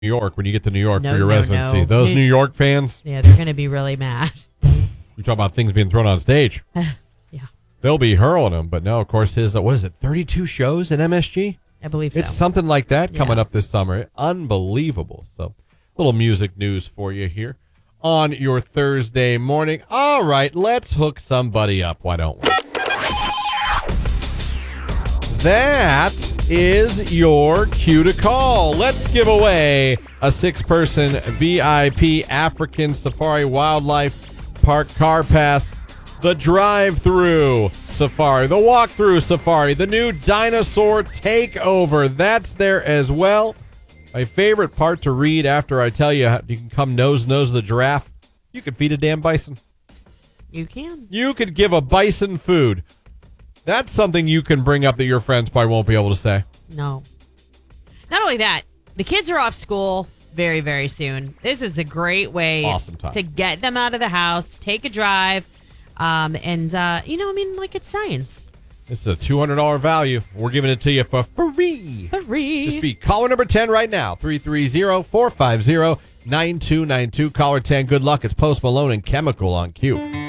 New York when you get to New York No, for your no, residency. no. Those New York fans, Yeah, they're going to be really mad. we talk about things being thrown on stage. Yeah, They'll be hurling them. But no, of course, his, what is it, 32 shows in MSG? I believe so. It's something like that coming Yeah. up this summer. Unbelievable. So, little music news for you here on your Thursday morning. All right, let's hook somebody up. Why don't we? That is your cue to call. Let's give away a 6-person VIP African Safari Wildlife Park car pass, the drive-through safari, the walk-through safari, the new dinosaur takeover. That's there as well. My favorite part to read after I tell you you can come nose the giraffe. You can feed a damn bison. You can. You could give a bison food. That's something you can bring up that your friends probably won't be able to say. No. Not only that, the kids are off school very, very soon. This is a great way Awesome time. to get them out of the house, take a drive, it's science. This is a $200 value. We're giving it to you for free. Free. Just be caller number 10 right now, 330-450-9292. Caller 10, good luck. It's Post Malone and Chemical on Q.